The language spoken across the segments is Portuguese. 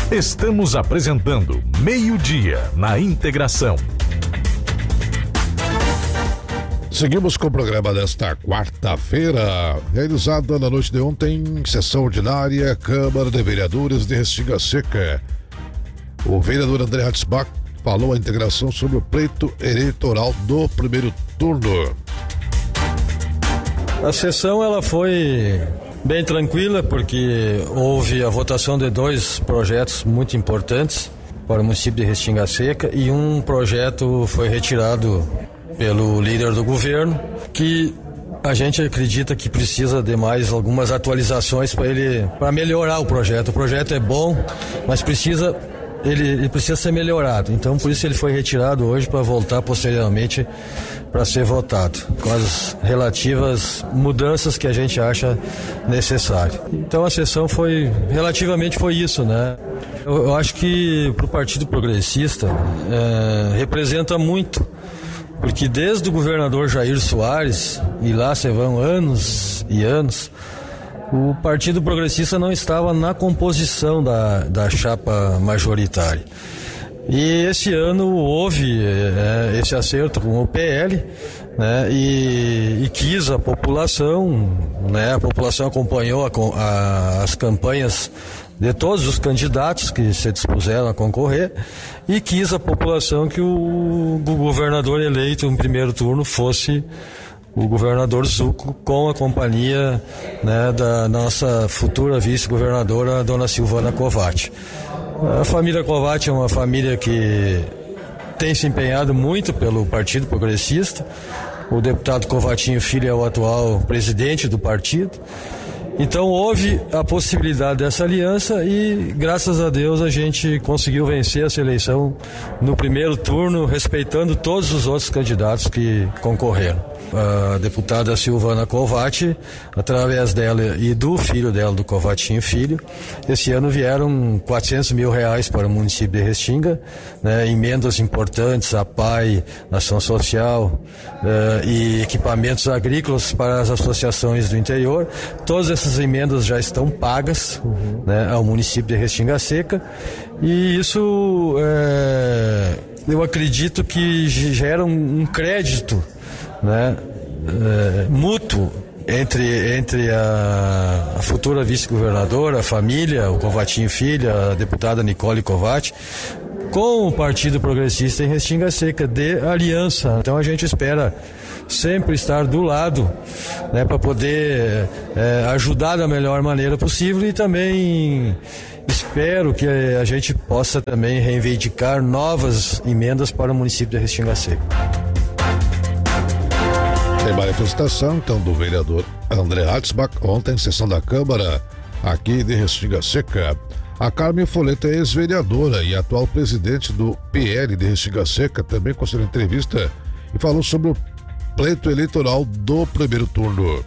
Estamos apresentando Meio-Dia na Integração. Seguimos com o programa desta quarta-feira, realizada na noite de ontem, sessão ordinária, Câmara de Vereadores de Restinga Seca. O vereador André Hatzbach falou a integração sobre o pleito eleitoral do primeiro turno. A sessão ela foi bem tranquila, porque houve a votação de 2 projetos muito importantes para o município de Restinga Seca, e um projeto foi retirado pelo líder do governo, que a gente acredita que precisa de mais algumas atualizações para melhorar o projeto. O projeto é bom, mas ele precisa ser melhorado. Então, por isso ele foi retirado hoje, para voltar posteriormente para ser votado, com as relativas mudanças que a gente acha necessário. Então, a sessão foi isso, né? Eu acho que para o Partido Progressista representa muito, porque desde o governador Jair Soares, e lá se vão anos e anos, o Partido Progressista não estava na composição da chapa majoritária. E esse ano houve esse acerto com o PL, né, e quis a população, né, a população acompanhou as campanhas de todos os candidatos que se dispuseram a concorrer, e quis a população que o governador eleito em primeiro turno fosse o governador Zucco, com a companhia, né, da nossa futura vice-governadora, dona Silvana Covatti. A família Covatti é uma família que tem se empenhado muito pelo Partido Progressista. O deputado Covatinho Filho é o atual presidente do partido. Então houve a possibilidade dessa aliança e, graças a Deus, a gente conseguiu vencer essa eleição no primeiro turno, respeitando todos os outros candidatos que concorreram. A deputada Silvana Covatti, através dela e do filho dela, do Covatinho Filho, esse ano vieram R$400 mil para o município de Restinga, né, emendas importantes, a PAI, Ação Social, e equipamentos agrícolas para as associações do interior. Todas essas emendas já estão pagas, né, ao município de Restinga Seca, e isso eu acredito que gera um crédito, né, mútuo entre a futura vice-governadora, a família, o Covatinho Filho, a deputada Nicole Covatti, com o Partido Progressista em Restinga Seca, de aliança. Então a gente espera sempre estar do lado, né, para poder ajudar da melhor maneira possível, e também espero que a gente possa também reivindicar novas emendas para o município de Restinga Seca. Tem manifestação, então, do vereador André Hatzbach, ontem, sessão da Câmara, aqui de Restinga Seca. A Carmen Foleta é ex-vereadora e atual presidente do PL de Restinga Seca, também concedeu entrevista e falou sobre o pleito eleitoral do primeiro turno.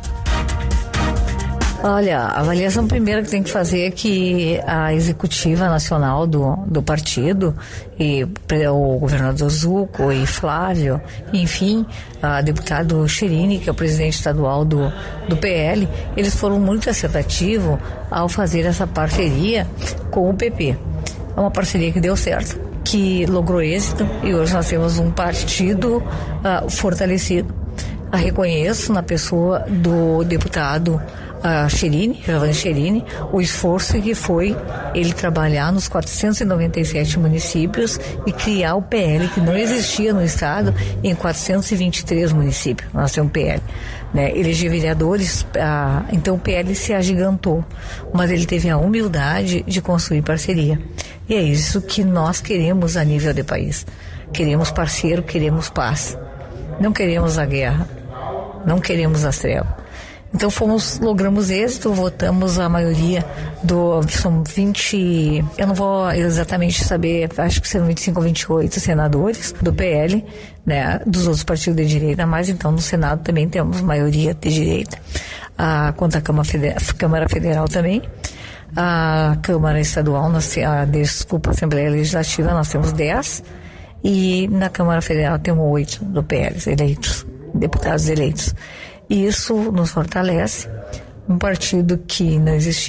Olha, a avaliação primeira que tem que fazer é que a executiva nacional do partido, e o governador Zucco e Flávio, enfim, a deputado Cherini, que é o presidente estadual do PL, eles foram muito acertativos ao fazer essa parceria com o PP. É uma parceria que deu certo, que logrou êxito, e hoje nós temos um partido fortalecido. A reconheço na pessoa do deputado Giovanni Cherini, o esforço que foi ele trabalhar nos 497 municípios e criar o PL, que não existia no estado, em 423 municípios. Nós temos PL, né? Eleger vereadores, então o PL se agigantou, mas ele teve a humildade de construir parceria. E é isso que nós queremos a nível de país. Queremos parceiro, queremos paz. Não queremos a guerra, não queremos as trevas. Então logramos êxito, votamos a maioria são 20, eu não vou exatamente saber, acho que são 25 ou 28 senadores do PL, né, dos outros partidos de direita, mas então no Senado também temos maioria de direita. Quanto à Câmara Federal também, a Câmara Estadual, a Assembleia Legislativa, nós temos 10, e na Câmara Federal temos 8 do PL eleitos, deputados eleitos. E isso nos fortalece, um partido que não existia,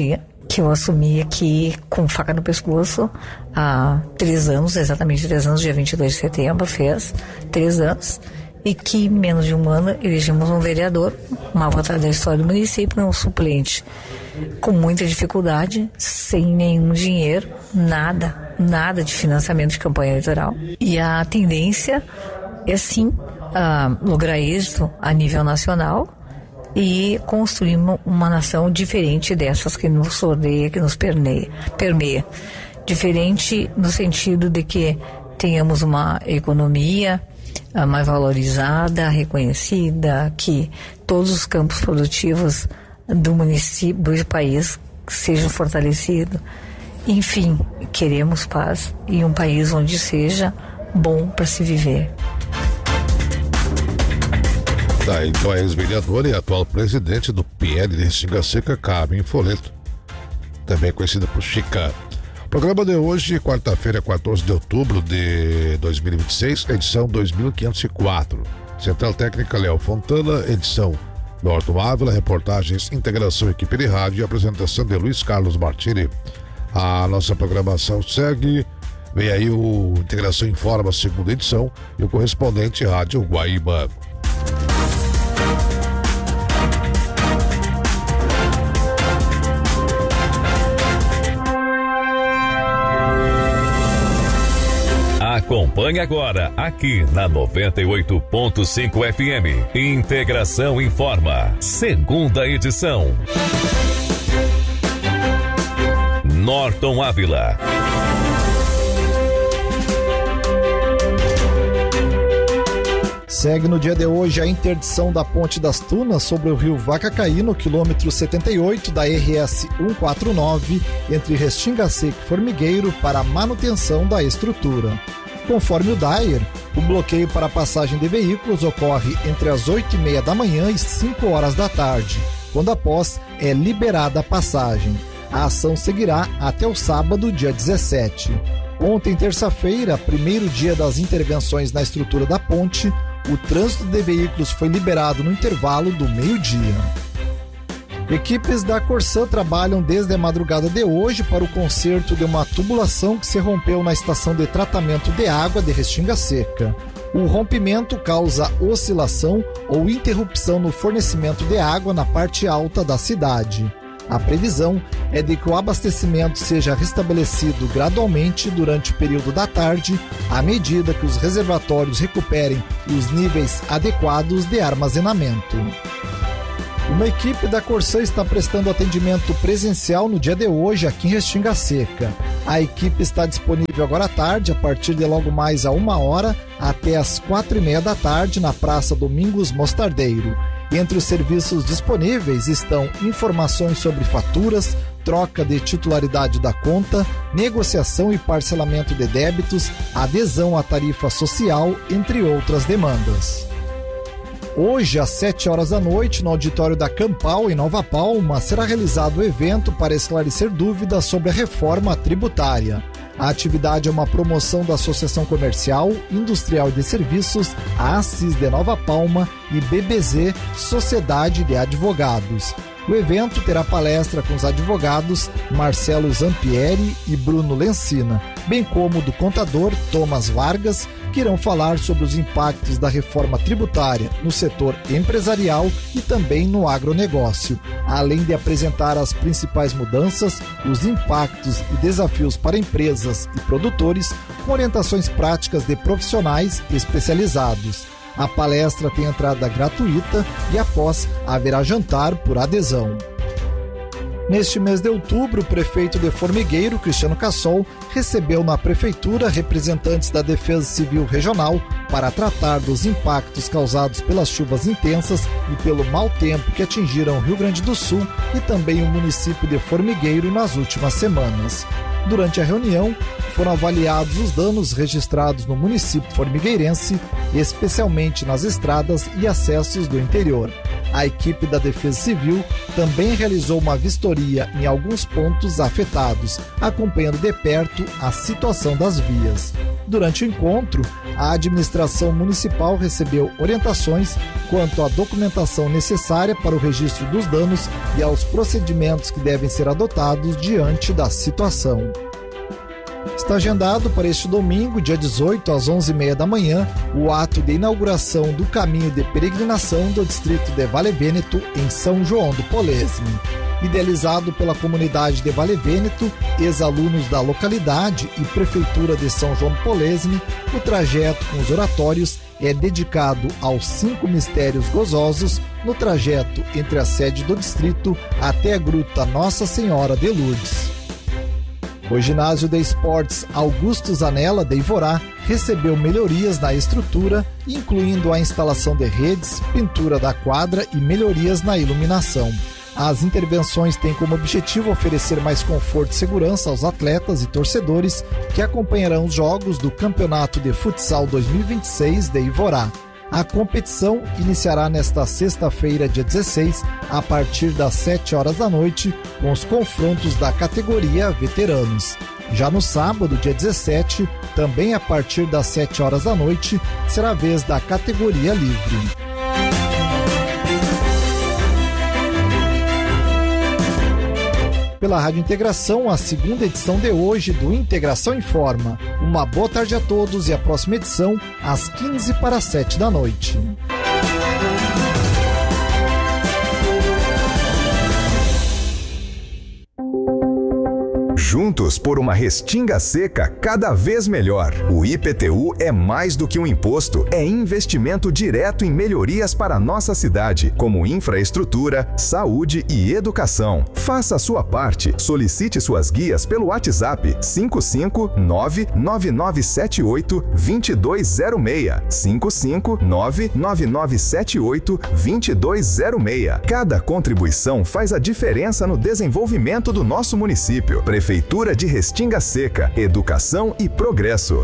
que eu assumi aqui com faca no pescoço há 3 anos, exatamente 3 anos, dia 22 de setembro, fez 3 anos, e que em menos de um ano elegemos um vereador, uma votada da história do município, um suplente com muita dificuldade, sem nenhum dinheiro, nada de financiamento de campanha eleitoral. E a tendência é sim lograr êxito a nível nacional e construir uma nação diferente dessas que nos rodeia, que nos permeia. Diferente no sentido de que tenhamos uma economia mais valorizada, reconhecida, que todos os campos produtivos do município, do país, sejam fortalecidos. Enfim, queremos paz e um país onde seja bom para se viver. Tá, então a ex-vereadora e atual presidente do PL de Restinga Seca, Carmen Folleto, também conhecida por Chica. O programa de hoje, quarta-feira, 14 de outubro de 2026, edição 2504. Central Técnica, Léo Fontana, edição Norton Ávila, reportagens, integração, equipe de rádio e apresentação de Luiz Carlos Martini. A nossa programação segue, vem aí o Integração Informa, segunda edição, e o correspondente Rádio Guaíba. Acompanhe agora, aqui na 98.5 FM. Integração Informa, segunda edição. Norton Ávila. Segue no dia de hoje a interdição da Ponte das Tunas sobre o rio Vacacaí, no quilômetro 78 da RS 149, entre Restinga Seca e Formigueiro, para a manutenção da estrutura. Conforme o DAER, o bloqueio para a passagem de veículos ocorre entre as 8h30 da manhã e 5 horas da tarde, quando após é liberada a passagem. A ação seguirá até o sábado, dia 17. Ontem, terça-feira, primeiro dia das intervenções na estrutura da ponte, o trânsito de veículos foi liberado no intervalo do meio-dia. Equipes da Corsã trabalham desde a madrugada de hoje para o conserto de uma tubulação que se rompeu na estação de tratamento de água de Restinga Seca. O rompimento causa oscilação ou interrupção no fornecimento de água na parte alta da cidade. A previsão é de que o abastecimento seja restabelecido gradualmente durante o período da tarde, à medida que os reservatórios recuperem os níveis adequados de armazenamento. Uma equipe da Corsã está prestando atendimento presencial no dia de hoje aqui em Restinga Seca. A equipe está disponível agora à tarde, a partir de logo mais a 1h, até às 4h30 da tarde, na Praça Domingos Mostardeiro. Entre os serviços disponíveis estão informações sobre faturas, troca de titularidade da conta, negociação e parcelamento de débitos, adesão à tarifa social, entre outras demandas. Hoje, às 7h da noite, no auditório da Campal, em Nova Palma, será realizado o evento para esclarecer dúvidas sobre a reforma tributária. A atividade é uma promoção da Associação Comercial, Industrial e de Serviços, a ACIS de Nova Palma e BBZ, Sociedade de Advogados. O evento terá palestra com os advogados Marcelo Zampieri e Bruno Lencina, bem como do contador Thomas Vargas, que irão falar sobre os impactos da reforma tributária no setor empresarial e também no agronegócio, além de apresentar as principais mudanças, os impactos e desafios para empresas e produtores, com orientações práticas de profissionais especializados. A palestra tem entrada gratuita e após haverá jantar por adesão. Neste mês de outubro, o prefeito de Formigueiro, Cristiano Cassol, recebeu na prefeitura representantes da Defesa Civil Regional para tratar dos impactos causados pelas chuvas intensas e pelo mau tempo que atingiram o Rio Grande do Sul e também o município de Formigueiro nas últimas semanas. Durante a reunião, foram avaliados os danos registrados no município formigueirense, especialmente nas estradas e acessos do interior. A equipe da Defesa Civil também realizou uma vistoria em alguns pontos afetados, acompanhando de perto a situação das vias. Durante o encontro, a administração municipal recebeu orientações quanto à documentação necessária para o registro dos danos e aos procedimentos que devem ser adotados diante da situação. Está agendado para este domingo, dia 18, às 11h30 da manhã, o ato de inauguração do caminho de peregrinação do distrito de Vale Vêneto, em São João do Polesme. Idealizado pela comunidade de Vale Vêneto, ex-alunos da localidade e Prefeitura de São João do Polesme, o trajeto com os oratórios é dedicado aos 5 mistérios gozosos no trajeto entre a sede do distrito até a Gruta Nossa Senhora de Lourdes. O ginásio de esportes Augusto Zanella de Ivorá recebeu melhorias na estrutura, incluindo a instalação de redes, pintura da quadra e melhorias na iluminação. As intervenções têm como objetivo oferecer mais conforto e segurança aos atletas e torcedores que acompanharão os jogos do Campeonato de Futsal 2026 de Ivorá. A competição iniciará nesta sexta-feira, dia 16, a partir das 7 horas da noite, com os confrontos da categoria veteranos. Já no sábado, dia 17, também a partir das 7 horas da noite, será a vez da categoria livre. Pela Rádio Integração, a segunda edição de hoje do Integração Informa. Uma boa tarde a todos e a próxima edição às 6:45 da noite. Juntos por uma Restinga Seca cada vez melhor. O IPTU é mais do que um imposto, é investimento direto em melhorias para a nossa cidade, como infraestrutura, saúde e educação. Faça a sua parte. Solicite suas guias pelo WhatsApp 55999782206. 55999782206. Cada contribuição faz a diferença no desenvolvimento do nosso município. Prefeitura de Restinga Seca, educação e progresso.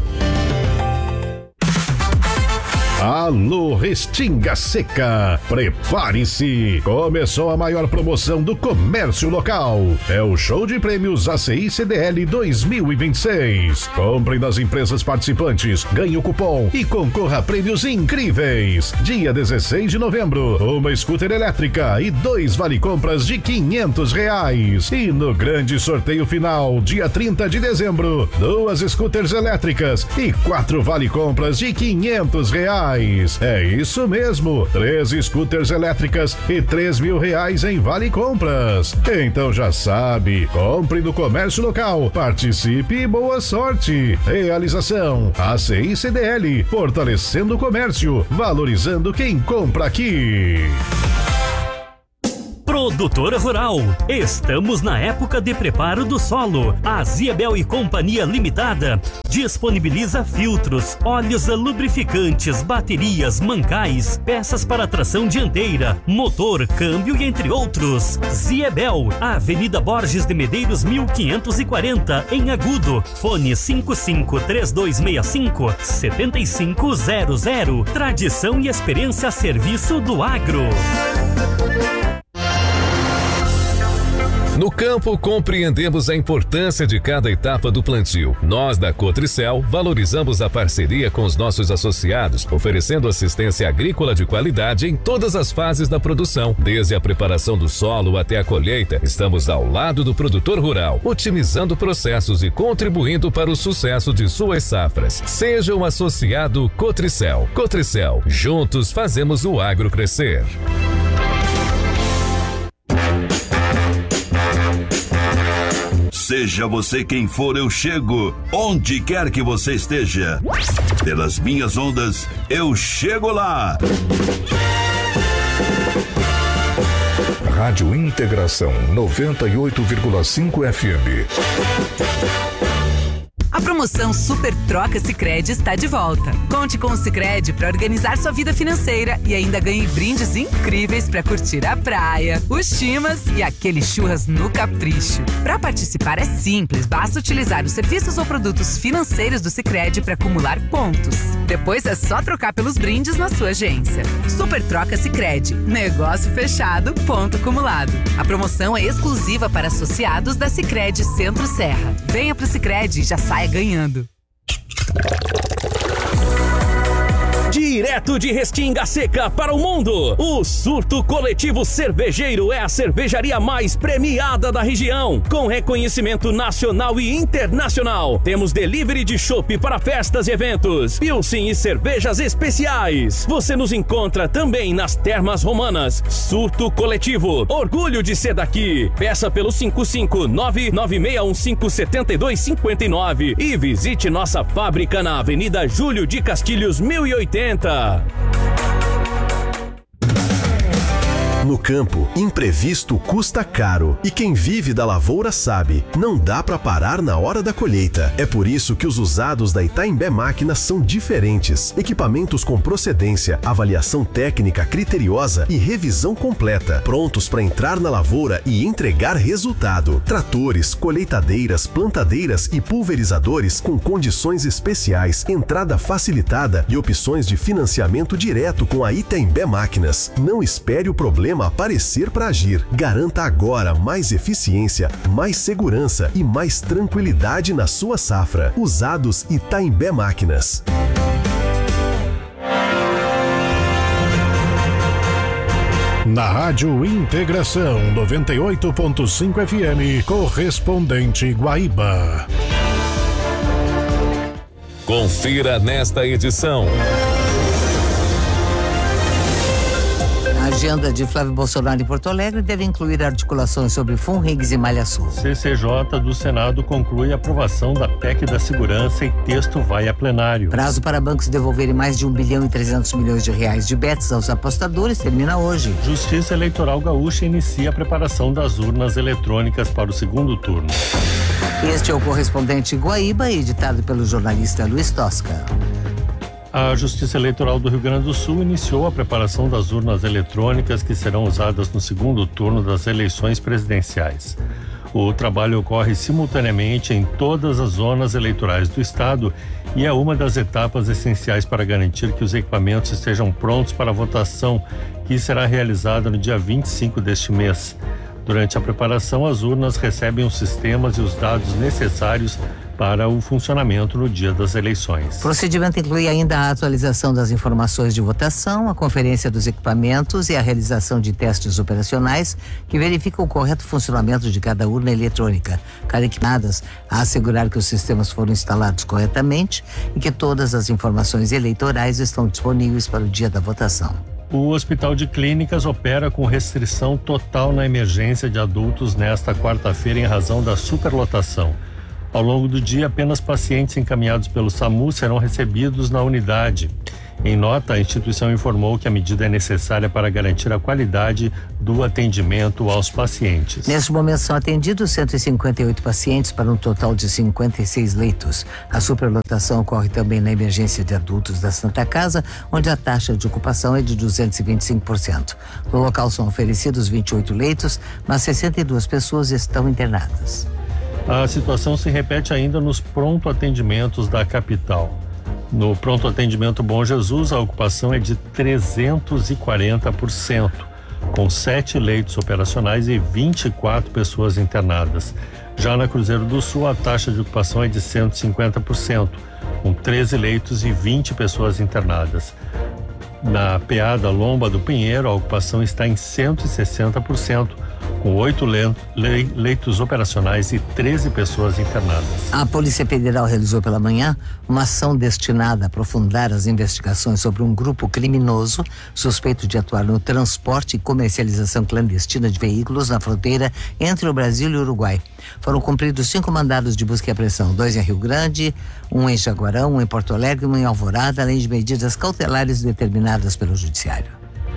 Alô, Restinga Seca, prepare-se! Começou a maior promoção do comércio local. É o show de prêmios ACI CDL 2026. Compre nas empresas participantes, ganhe o cupom e concorra a prêmios incríveis. Dia 16 de novembro, uma scooter elétrica e 2 vale-compras de R$500. E no grande sorteio final, dia 30 de dezembro, 2 scooters elétricas e 4 vale-compras de R$500. É isso mesmo, 3 scooters elétricas e R$3.000 em vale compras. Então já sabe, compre no comércio local, participe e boa sorte. Realização ACI CDL, fortalecendo o comércio, valorizando quem compra aqui. Produtora Rural, estamos na época de preparo do solo. A Ziebel e Companhia Limitada disponibiliza filtros, óleos lubrificantes, baterias, mancais, peças para tração dianteira, motor, câmbio e entre outros. Ziebel, Avenida Borges de Medeiros 1540, em Agudo. Fone 553265-7500. Tradição e experiência a serviço do agro. No campo, compreendemos a importância de cada etapa do plantio. Nós, da Cotricel, valorizamos a parceria com os nossos associados, oferecendo assistência agrícola de qualidade em todas as fases da produção. Desde a preparação do solo até a colheita, estamos ao lado do produtor rural, otimizando processos e contribuindo para o sucesso de suas safras. Seja um associado Cotricel. Cotricel, juntos fazemos o agro crescer. Seja você quem for, eu chego. Onde quer que você esteja. Pelas minhas ondas, eu chego lá. Rádio Integração 98,5 FM. A promoção Super Troca Sicredi está de volta. Conte com o Sicredi para organizar sua vida financeira e ainda ganhe brindes incríveis para curtir a praia, os chimas e aquele churras no capricho. Para participar é simples, basta utilizar os serviços ou produtos financeiros do Sicredi para acumular pontos. Depois é só trocar pelos brindes na sua agência. Super Troca Sicredi, negócio fechado, ponto acumulado. A promoção é exclusiva para associados da Sicredi Centro-Serra. Venha pro Sicredi e já saia ganhando. Direto de Restinga Seca para o mundo, o Surto Coletivo Cervejeiro é a cervejaria mais premiada da região, com reconhecimento nacional e internacional. Temos delivery de chopp para festas e eventos, pilsen e cervejas especiais. Você nos encontra também nas Termas Romanas. Surto Coletivo, orgulho de ser daqui. Peça pelo 55996157259 e visite nossa fábrica na Avenida Júlio de Castilhos 1080. No campo, imprevisto custa caro. E quem vive da lavoura sabe, não dá para parar na hora da colheita. É por isso que os usados da Itaimbé Máquinas são diferentes. Equipamentos com procedência, avaliação técnica criteriosa e revisão completa. Prontos para entrar na lavoura e entregar resultado. Tratores, colheitadeiras, plantadeiras e pulverizadores com condições especiais, entrada facilitada e opções de financiamento direto com a Itaimbé Máquinas. Não espere o problema aparecer para agir. Garanta agora mais eficiência, mais segurança e mais tranquilidade na sua safra. Usados Itaimbé Máquinas. Na Rádio Integração 98.5 FM, correspondente Guaíba. Confira nesta edição. A agenda de Flávio Bolsonaro em Porto Alegre deve incluir articulações sobre FUNRIGS e Malha Sul. CCJ do Senado conclui a aprovação da PEC da segurança e texto vai a plenário. Prazo para bancos devolverem mais de 1,3 bilhão de reais de bets aos apostadores termina hoje. Justiça Eleitoral Gaúcha inicia a preparação das urnas eletrônicas para o segundo turno. Este é o correspondente Guaíba, editado pelo jornalista Luiz Tosca. A Justiça Eleitoral do Rio Grande do Sul iniciou a preparação das urnas eletrônicas que serão usadas no segundo turno das eleições presidenciais. O trabalho ocorre simultaneamente em todas as zonas eleitorais do estado e é uma das etapas essenciais para garantir que os equipamentos estejam prontos para a votação, que será realizada no dia 25 deste mês. Durante a preparação, as urnas recebem os sistemas e os dados necessários para o funcionamento no dia das eleições. O procedimento inclui ainda a atualização das informações de votação, a conferência dos equipamentos e a realização de testes operacionais que verificam o correto funcionamento de cada urna eletrônica, caricadas a assegurar que os sistemas foram instalados corretamente e que todas as informações eleitorais estão disponíveis para o dia da votação. O Hospital de Clínicas opera com restrição total na emergência de adultos nesta quarta-feira em razão da superlotação. Ao longo do dia, apenas pacientes encaminhados pelo SAMU serão recebidos na unidade. Em nota, a instituição informou que a medida é necessária para garantir a qualidade do atendimento aos pacientes. Neste momento são atendidos 158 pacientes para um total de 56 leitos. A superlotação ocorre também na emergência de adultos da Santa Casa, onde a taxa de ocupação é de 225%. No local são oferecidos 28 leitos, mas 62 pessoas estão internadas. A situação se repete ainda nos pronto-atendimentos da capital. No pronto-atendimento Bom Jesus, a ocupação é de 340%, com 7 leitos operacionais e 24 pessoas internadas. Já na Cruzeiro do Sul, a taxa de ocupação é de 150%, com 13 leitos e 20 pessoas internadas. Na PA da Lomba do Pinheiro, a ocupação está em 160%, com 8 leitos operacionais e 13 pessoas internadas. A Polícia Federal realizou pela manhã uma ação destinada a aprofundar as investigações sobre um grupo criminoso suspeito de atuar no transporte e comercialização clandestina de veículos na fronteira entre o Brasil e o Uruguai. Foram cumpridos 5 mandados de busca e apreensão, 2 em Rio Grande, 1 em Jaguarão, 1 em Porto Alegre e 1 em Alvorada, além de medidas cautelares determinadas pelo Judiciário.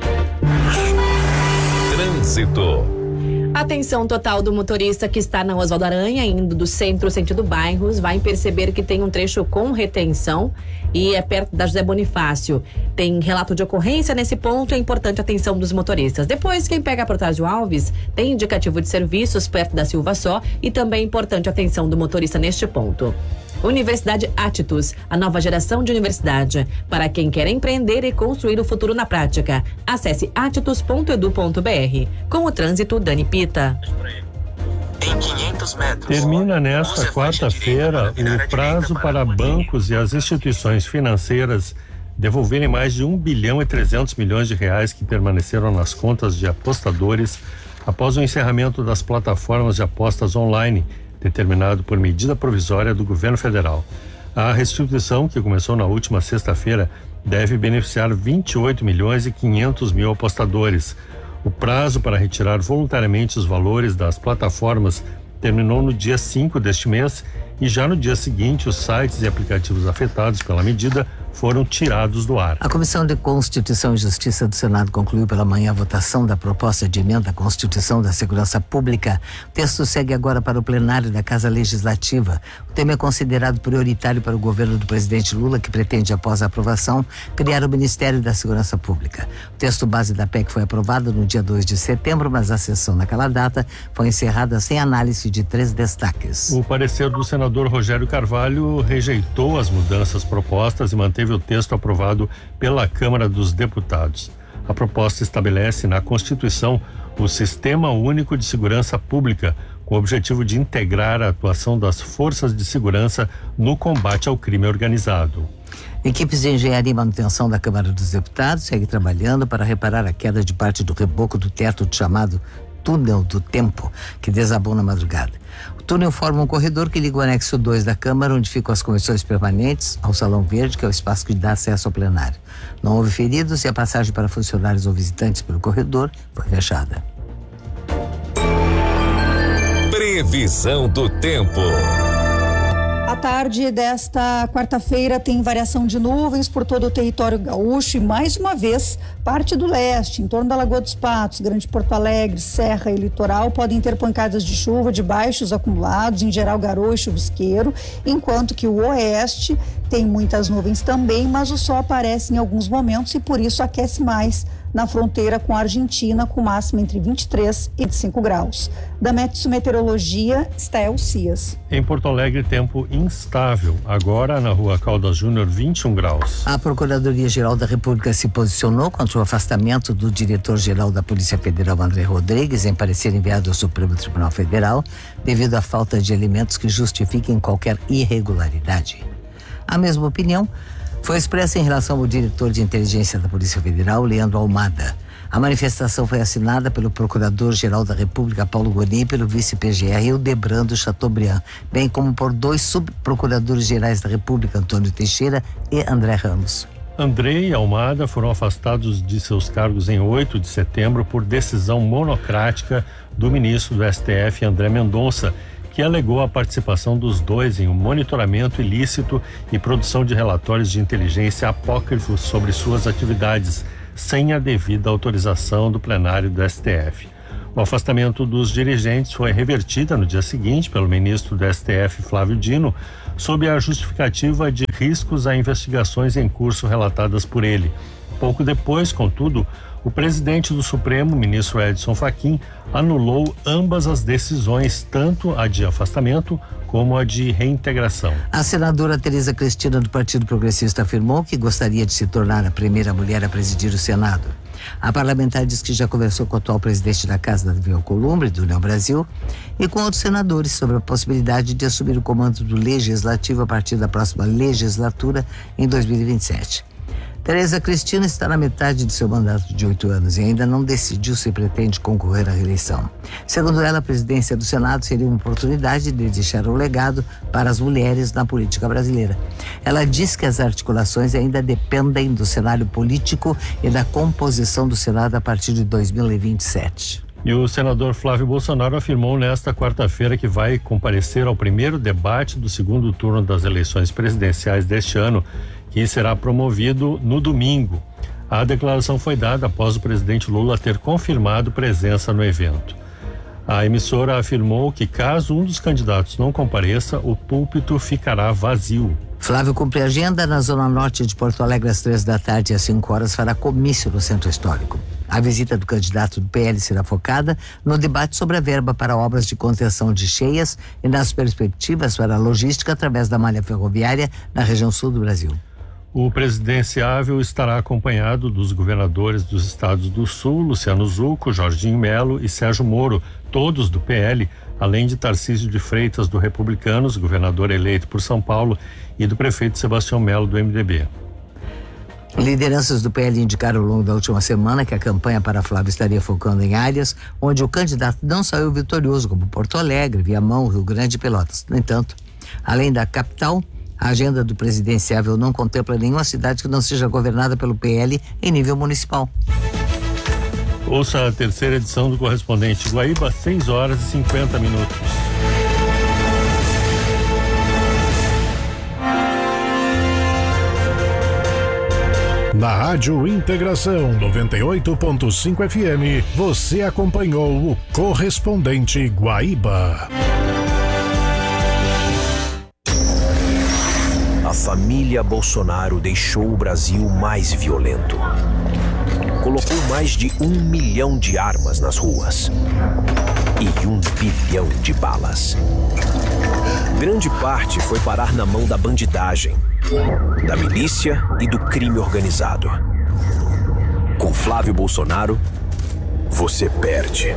Trânsito. Atenção total do motorista que está na Oswaldo Aranha, indo do centro sentido bairros, vai perceber que tem um trecho com retenção e é perto da José Bonifácio. Tem relato de ocorrência nesse ponto, é importante a atenção dos motoristas. Depois, quem pega por Protásio Alves, tem indicativo de serviços perto da Silva Só e também é importante a atenção do motorista neste ponto. Universidade Attus, a nova geração de universidade, para quem quer empreender e construir o futuro na prática. Acesse attus.edu.br. Com o trânsito, Dani Pita. Em 500 metros. Termina nesta quarta-feira o prazo para bancos e as instituições financeiras devolverem mais de 1 bilhão e 300 milhões de reais que permaneceram nas contas de apostadores após o encerramento das plataformas de apostas online, determinado por medida provisória do governo federal. A restituição, que começou na última sexta-feira, deve beneficiar 28 milhões e 500 mil apostadores. O prazo para retirar voluntariamente os valores das plataformas terminou no dia 5 deste mês e já no dia seguinte os sites e aplicativos afetados pela medida foram tirados do ar. A Comissão de Constituição e Justiça do Senado concluiu pela manhã a votação da proposta de emenda à Constituição da Segurança Pública. O texto segue agora para o plenário da Casa Legislativa. O tema é considerado prioritário para o governo do presidente Lula, que pretende, após a aprovação, criar o Ministério da Segurança Pública. O texto base da PEC foi aprovado no dia 2 de setembro, mas a sessão naquela data foi encerrada sem análise de 3 destaques. O parecer do senador Rogério Carvalho rejeitou as mudanças propostas e manteve o texto aprovado pela Câmara dos Deputados. A proposta estabelece na Constituição o Sistema Único de Segurança Pública, com o objetivo de integrar a atuação das forças de segurança no combate ao crime organizado. Equipes de engenharia e manutenção da Câmara dos Deputados seguem trabalhando para reparar a queda de parte do reboco do teto do chamado Túnel do Tempo, que desabou na madrugada. O túnel forma um corredor que liga o anexo 2 da Câmara, onde ficam as comissões permanentes, ao Salão Verde, que é o espaço que dá acesso ao plenário. Não houve feridos e a passagem para funcionários ou visitantes pelo corredor foi fechada. Previsão do tempo. A tarde desta quarta-feira tem variação de nuvens por todo o território gaúcho e, mais uma vez, parte do leste, em torno da Lagoa dos Patos, Grande Porto Alegre, Serra e Litoral, podem ter pancadas de chuva de baixos acumulados, em geral garoa e chuvisqueiro, enquanto que o oeste tem muitas nuvens também, mas o sol aparece em alguns momentos e, por isso, aquece mais na fronteira com a Argentina, com máxima entre 23 e 25 graus. Da Meteorologia, Estel Cias. Em Porto Alegre, tempo instável. Agora, na Rua Caldas Júnior, 21 graus. A Procuradoria-Geral da República se posicionou contra o afastamento do diretor-geral da Polícia Federal, André Rodrigues, em parecer enviado ao Supremo Tribunal Federal, devido à falta de elementos que justifiquem qualquer irregularidade. A mesma opinião foi expressa em relação ao diretor de inteligência da Polícia Federal, Leandro Almada. A manifestação foi assinada pelo Procurador-Geral da República, Paulo Gonin, e pelo vice-PGR, Ildebrando Chateaubriand, bem como por 2 subprocuradores-gerais da República, Antônio Teixeira e André Ramos. André e Almada foram afastados de seus cargos em 8 de setembro por decisão monocrática do ministro do STF, André Mendonça, que alegou a participação dos dois em um monitoramento ilícito e produção de relatórios de inteligência apócrifos sobre suas atividades, sem a devida autorização do plenário do STF. O afastamento dos dirigentes foi revertida no dia seguinte pelo ministro do STF, Flávio Dino, sob a justificativa de riscos a investigações em curso relatadas por ele. Pouco depois, contudo, o presidente do Supremo, ministro Edson Fachin, anulou ambas as decisões, tanto a de afastamento como a de reintegração. A senadora Tereza Cristina, do Partido Progressista, afirmou que gostaria de se tornar a primeira mulher a presidir o Senado. A parlamentar diz que já conversou com o atual presidente da Casa, Davi Alcolumbre, do União Brasil, e com outros senadores sobre a possibilidade de assumir o comando do Legislativo a partir da próxima legislatura, em 2027. Tereza Cristina está na metade de seu mandato de 8 anos e ainda não decidiu se pretende concorrer à reeleição. Segundo ela, a presidência do Senado seria uma oportunidade de deixar um legado para as mulheres na política brasileira. Ela diz que as articulações ainda dependem do cenário político e da composição do Senado a partir de 2027. E o senador Flávio Bolsonaro afirmou nesta quarta-feira que vai comparecer ao primeiro debate do segundo turno das eleições presidenciais deste ano, que será promovido no domingo. A declaração foi dada após o presidente Lula ter confirmado presença no evento. A emissora afirmou que, caso um dos candidatos não compareça, o púlpito ficará vazio. Flávio cumpre a agenda. Na zona norte de Porto Alegre, às 15h e às 5h, fará comício no Centro Histórico. A visita do candidato do PL será focada no debate sobre a verba para obras de contenção de cheias e nas perspectivas para a logística através da malha ferroviária na região sul do Brasil. O presidenciável estará acompanhado dos governadores dos estados do Sul, Luciano Zucco, Jorginho Melo e Sérgio Moro, todos do PL, além de Tarcísio de Freitas, do Republicanos, governador eleito por São Paulo, e do prefeito Sebastião Melo, do MDB. Lideranças do PL indicaram ao longo da última semana que a campanha para Flávio estaria focando em áreas onde o candidato não saiu vitorioso, como Porto Alegre, Viamão, Rio Grande e Pelotas. No entanto, além da capital, a agenda do presidenciável não contempla nenhuma cidade que não seja governada pelo PL em nível municipal. Ouça a terceira edição do Correspondente Guaíba, 6h50. Na Rádio Integração 98.5 FM, você acompanhou o Correspondente Guaíba. A família Bolsonaro deixou o Brasil mais violento. Colocou mais de 1 milhão de armas nas ruas e 1 bilhão de balas. Grande parte foi parar na mão da bandidagem, da milícia e do crime organizado. Com Flávio Bolsonaro, você perde.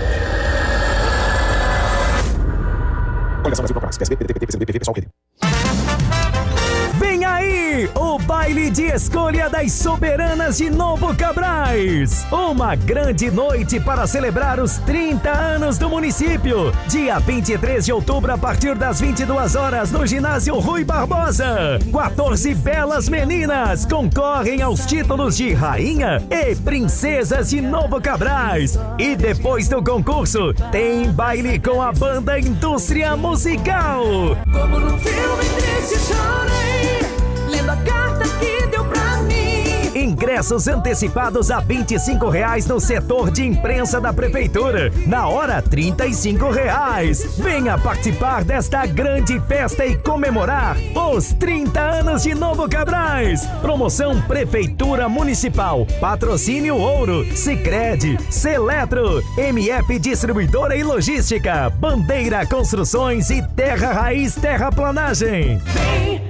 Vem aí o baile de escolha das soberanas de Novo Cabrais. Uma grande noite para celebrar os 30 anos do município. Dia 23 de outubro, a partir das 22 horas, no ginásio Rui Barbosa. 14 belas meninas concorrem aos títulos de rainha e princesas de Novo Cabrais. E depois do concurso, tem baile com a banda Indústria Musical. Como no filme triste chorei, lendo a carta que deu pra mim. Ingressos antecipados a R$25 no setor de imprensa da prefeitura. Na hora, R$35. Venha participar desta grande festa e comemorar os 30 anos de Novo Cabrais. Promoção Prefeitura Municipal. Patrocínio Ouro, Sicredi, Seletro, MF Distribuidora e Logística, Bandeira Construções e Terra Raiz Terraplanagem. Vem